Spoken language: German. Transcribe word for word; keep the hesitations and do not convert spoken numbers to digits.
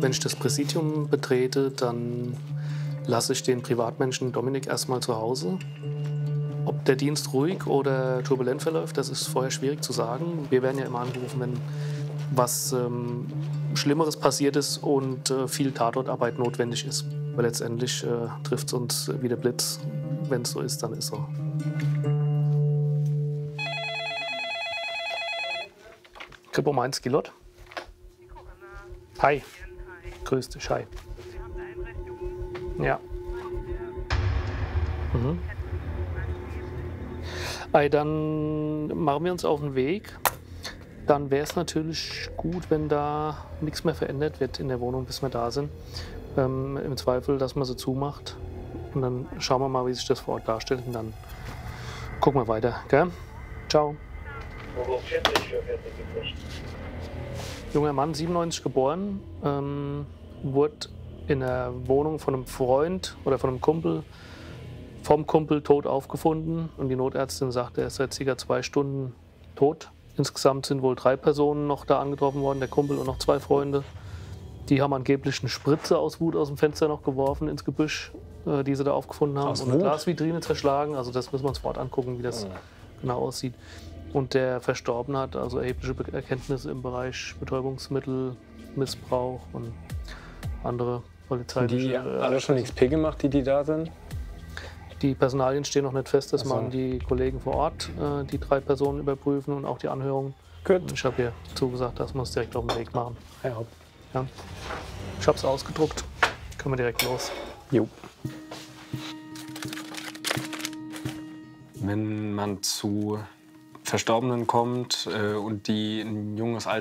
wenn ich das Präsidium betrete, dann lasse ich den Privatmenschen Dominik erstmal zu Hause. Ob der Dienst ruhig oder turbulent verläuft, das ist vorher schwierig zu sagen. Wir werden ja immer angerufen, wenn was ähm, Schlimmeres passiert ist und äh, viel Tatortarbeit notwendig ist. Weil letztendlich äh, trifft es uns wie der Blitz. Wenn es so ist, dann ist so. Kripo Mainz, Gilot. Hi. Grüß dich, hi. Ja. Mhm. Ei, dann machen wir uns auf den Weg. Dann wäre es natürlich gut, wenn da nichts mehr verändert wird in der Wohnung, bis wir da sind. Ähm, Im Zweifel, dass man sie zumacht. Und dann schauen wir mal, wie sich das vor Ort darstellt. Und dann gucken wir weiter. Gell? Ciao. Junger Mann, siebenundneunzig geboren, ähm, wurde in der Wohnung von einem Freund oder von einem Kumpel, vom Kumpel tot aufgefunden. Und die Notärztin sagte, er ist seit circa zwei Stunden tot. Insgesamt sind wohl drei Personen noch da angetroffen worden, der Kumpel und noch zwei Freunde. Die haben angeblich eine Spritze aus Wut aus dem Fenster noch geworfen ins Gebüsch, äh, die sie da aufgefunden haben. Aus und eine Wut? Glasvitrine zerschlagen. Also das müssen wir uns fort angucken, wie das Ja. genau aussieht. Und der Verstorbene hat also erhebliche Be- Erkenntnisse im Bereich Betäubungsmittelmissbrauch und andere polizeiliche. Die äh, alle schon X P gemacht, die, die da sind? Die Personalien stehen noch nicht fest, das Ach so. machen die Kollegen vor Ort, äh, die drei Personen überprüfen und auch die Anhörungen. Gut. Ich habe hier zugesagt, dass wir es direkt auf den Weg machen. Ja. Ja. Ich habe es ausgedruckt, können wir direkt los. Jo. Wenn man zu Verstorbenen kommt äh, und die ein junges Alter